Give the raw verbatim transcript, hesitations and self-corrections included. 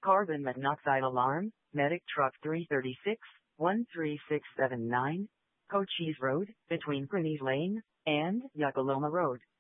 Carbon monoxide alarm, Medic Truck three thirty-six, one three six seven nine, Cochise Road, between Prinny's Lane and Yakaloma Road.